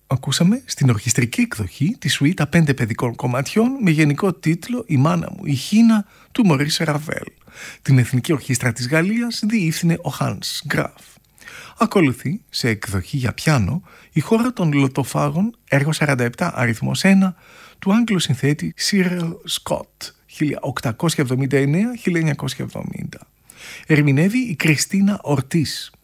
Ακούσαμε στην ορχιστρική εκδοχή τη σουίτα 5 παιδικών κομματιών με γενικό τίτλο «Η μάνα μου, η Χίνα» του Μωρίς Ραβέλ. Την Εθνική Ορχήστρα της Γαλλίας διεύθυνε ο Hans Graf. Ακολουθεί, σε εκδοχή για πιάνο, η Χώρα των Λωτοφάγων, έργο 47 αριθμός 1, του Άγγλου συνθέτη Cyril Scott, 1879-1970. Ερμηνεύει η Κριστίνα Ορτίς.